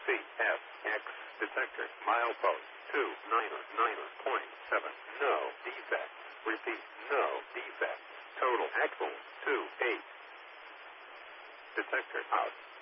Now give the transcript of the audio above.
CFX detector. Milepost 299.7. No defects. Repeat, no defects. Total axle 28. Detector out.